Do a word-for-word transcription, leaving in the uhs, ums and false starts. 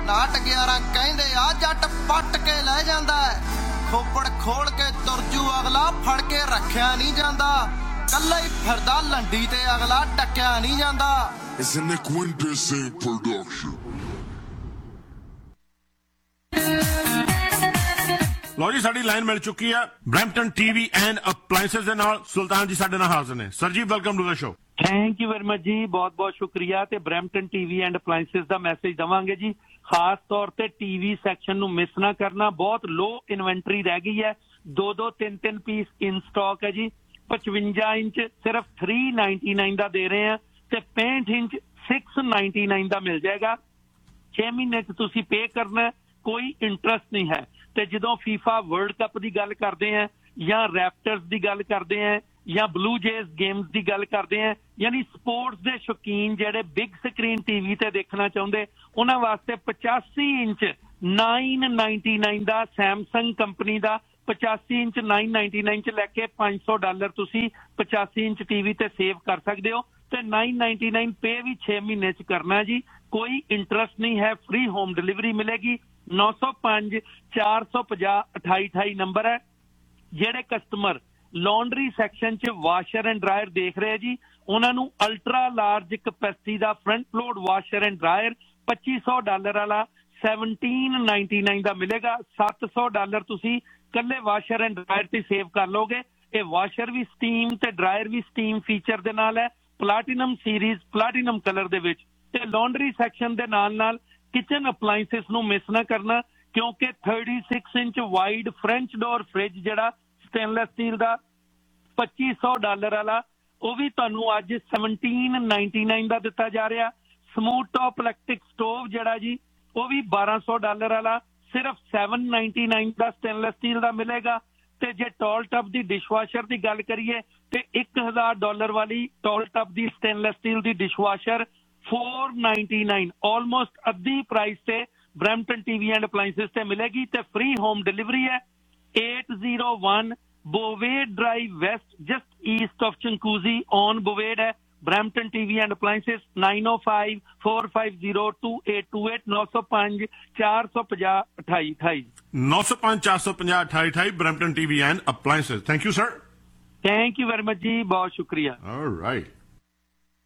ਨਾਟ ਗਿਆਰਾਂ ਕਹਿੰਦੇ ਆ ਜੱਟ ਪੱਟ ਕੇ ਲੈ ਜਾਂਦਾ, ਖੋਪੜ ਖੋਲ ਕੇ ਤੁਰਜੂ ਅਗਲਾ ਫੜ ਕੇ ਰੱਖਿਆ ਨਹੀਂ ਜਾਂਦਾ, ਕੱਲਾ ਹੀ ਫਿਰਦਾ ਲੰਡੀ ਤੇ ਅਗਲਾ ਟੱਕਿਆ ਨਹੀਂ ਜਾਂਦਾ। It's a Nick Winterson production. ਲਓ ਜੀ ਸਾਡੀ ਲਾਈਨ ਮਿਲ ਚੁੱਕੀ ਹੈ ਬਰੈਂਪਟਨ ਟੀਵੀ ਐਂਡ ਅਪਲਾਈਐਂਸਸ ਦੇ ਨਾਲ ਸੁਲਤਾਨ ਜੀ ਸਾਡੇ ਨਾਲ ਹਾਜ਼ਰ ਨੇ। ਸਰ ਜੀ welcome to the show. Thank you very much ਜੀ, ਬਹੁਤ ਬਹੁਤ ਸ਼ੁਕਰੀਆ। ਤੇ Brampton TV and appliances the message ਦਵਾਂਗੇ ਜੀ, ਖਾਸ ਤੌਰ ਤੇ ਟੀਵੀ ਸੈਕਸ਼ਨ ਨੂੰ ਮਿਸ ਨਾ ਕਰਨਾ। ਬਹੁਤ ਲੋ ਇਨਵੈਂਟਰੀ ਰਹਿ ਗਈ ਹੈ, ਦੋ ਦੋ ਤਿੰਨ ਤਿੰਨ ਪੀਸ ਇਨ ਸਟਾਕ ਹੈ ਜੀ। ਪਚਵੰਜਾ ਇੰਚ ਸਿਰਫ ਥ੍ਰੀ ਨਾਈਨਟੀ ਨਾਈਨ ਦਾ ਦੇ ਰਹੇ ਆ ਤੇ ਪੈਂਹਠ ਇੰਚ ਸਿਕਸ ਨਾਈਨਟੀ ਨਾਈਨ ਦਾ ਮਿਲ ਜਾਏਗਾ। ਛੇ ਮਹੀਨੇ ਚ ਤੁਸੀਂ ਪੇ ਕਰਨਾ, ਕੋਈ ਇੰਟਰਸਟ ਨਹੀਂ ਹੈ। ਤੇ ਜਦੋਂ ਫੀਫਾ ਵਰਲਡ ਕੱਪ ਦੀ ਗੱਲ ਕਰਦੇ ਆ ਜਾਂ ਰੈਪਟਰਸ ਦੀ ਗੱਲ ਕਰਦੇ ਆ ਜਾਂ ਬਲੂ ਜੇਜ਼ ਗੇਮਸ ਦੀ ਗੱਲ ਕਰਦੇ ਆ, ਯਾਨੀ ਸਪੋਰਟਸ ਦੇ ਸ਼ੌਕੀਨ ਜਿਹੜੇ ਬਿਗ ਸਕਰੀਨ ਟੀਵੀ ਤੇ ਦੇਖਣਾ ਚਾਹੁੰਦੇ, ਉਹਨਾਂ ਵਾਸਤੇ ਪਚਾਸੀ ਇੰਚ ਨਾਈਨ ਨਾਈਨਟੀ ਨਾਈਨ ਦਾ ਸੈਮਸੰਗ ਕੰਪਨੀ ਦਾ ਪਚਾਸੀ ਇੰਚ ਨਾਈਨ ਨਾਈਨਟੀ ਨਾਈਨ ਚ ਲੈ ਕੇ ਪੰਜ ਸੌ ਡਾਲਰ ਤੁਸੀਂ ਪਚਾਸੀ ਇੰਚ ਟੀਵੀ ਤੇ ਸੇਵ ਕਰ ਸਕਦੇ ਹੋ। ਤੇ ਨਾਈਨ ਨਾਈਨਟੀ ਨਾਈਨ ਪੇ ਵੀ ਛੇ ਮਹੀਨੇ ਚ ਕਰਨਾ ਜੀ, ਕੋਈ ਇੰਟਰਸਟ ਨਹੀਂ ਹੈ, ਫ੍ਰੀ ਹੋਮ ਡਿਲੀਵਰੀ ਮਿਲੇਗੀ। ਨੌ ਸੌ ਪੰਜ ਚਾਰ ਸੌ ਪੰਜਾਹ ਅਠਾਈ ਅਠਾਈ ਨੰਬਰ ਹੈ। ਜਿਹੜੇ ਕਸਟਮਰ ਲਾਂਡਰੀ ਸੈਕਸ਼ਨ ਚ ਵਾਸ਼ਰ ਐਂਡ ਡਰਾਇਰ ਦੇਖ ਰਹੇ ਜੀ, ਉਹਨਾਂ ਨੂੰ ultra large capacity the front load washer and dryer ਪੱਚੀ ਸੌ ਡਾਲਰ ਵਾਲਾ ਸੈਵਨਟੀਨ ਨਾਈਨਟੀ ਨਾਈਨ ਦਾ ਮਿਲੇਗਾ। ਸੱਤ ਸੌ ਡਾਲਰ ਤੁਸੀਂ ਕੱਲੇ ਵਾਸ਼ਰ ਐਂਡ ਡਰਾਇਰ ਤੇ ਸੇਵ ਕਰ ਲੋਗੇ। ਇਹ ਵਾਸ਼ਰ ਵੀ ਸਟੀਮ ਤੇ ਡਰਾਇਰ ਵੀ ਸਟੀਮ ਫੀਚਰ ਦੇ ਨਾਲ ਹੈ, ਪਲਾਟੀਨਮ ਸੀਰੀਜ਼ ਪਲਾਟੀਨਮ ਕਲਰ ਦੇ ਵਿੱਚ। ਤੇ ਲਾਂਡਰੀ ਸੈਕਸ਼ਨ ਦੇ ਨਾਲ ਨਾਲ ਕਿਚਨ ਅਪਲਾਈਐਂਸਸ ਨੂੰ ਮਿਸ ਨਾ ਕਰਨਾ, ਕਿਉਂਕਿ thirty six inch wide French door fridge ਜਿਹੜਾ ਸਟੇਨਲੈਸ ਸਟੀਲ ਦਾ ਪੱਚੀ ਸੌ ਡਾਲਰ ਵਾਲਾ, ਉਹ ਵੀ ਤੁਹਾਨੂੰ ਅੱਜ ਸੈਵਨਟੀਨ ਨਾਈਨਟੀ ਨਾਈਨ ਦਾ ਦਿੱਤਾ ਜਾ ਰਿਹਾ। ਸਮੂਥ ਟੌਪ ਇਲੈਕਟ੍ਰਿਕ ਸਟੋਵ ਜਿਹੜਾ ਜੀ, ਉਹ ਵੀ ਬਾਰਾਂ ਸੌ ਡਾਲਰ ਵਾਲਾ ਸਿਰਫ ਸੈਵਨ ਨਾਈਨਟੀ ਨਾਈਨ ਦਾ ਸਟੇਨਲੈਸ ਸਟੀਲ ਦਾ ਮਿਲੇਗਾ। ਤੇ ਜੇ ਟੌਲ ਟੱਬ ਦੀ ਡਿਸ਼ਵਾਸ਼ਰ ਦੀ ਗੱਲ ਕਰੀਏ ਤੇ ਇੱਕ ਹਜ਼ਾਰ ਡਾਲਰ ਵਾਲੀ ਟੌਲ ਟੱਬ ਦੀ ਸਟੇਨਲੈਸ ਸਟੀਲ ਦੀ dishwasher four ninety nine, almost ਅੱਧੀ ਪ੍ਰਾਈਸ ਤੇ ਬਰੈਂਪਟਨ ਟੀਵੀ ਐਂਡ ਅਪਲਾਈਐਂਸਸ ਤੇ ਮਿਲੇਗੀ। ਤੇ ਫ੍ਰੀ ਹੋਮ ਡਿਲੀਵਰੀ ਹੈ। eight oh one Bovade Drive West, just east of Chinguacousy on Bovade है। Brampton T V and Appliances nine oh five four five zero two eight two eight नौ सौ पाँच चार सौ पचास अठाई अठाई ਨੌ ਸੌ ਪੰਜ ਚਾਰ ਸੌ ਪੰਜਾਹ ਅਠਾਈ ਅਠਾਈ Brampton TV and appliances. Thank you sir. Thank you very much जी, बहुत शुक्रिया। ਆਲਰਾਈਟ।